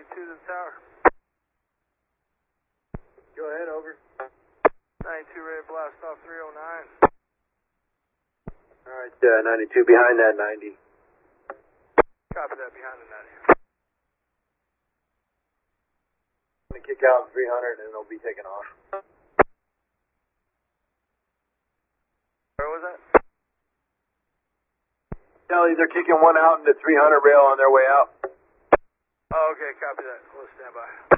92 to the tower. Go ahead, over. 92 ready to blast off 309. Alright, 92 behind that 90. Copy that, behind the 90. I'm going to kick out 300 and it'll be taken off. Where was that? Kelly, they're kicking one out into 300 rail on their way out. Oh, okay, copy that. Close standby.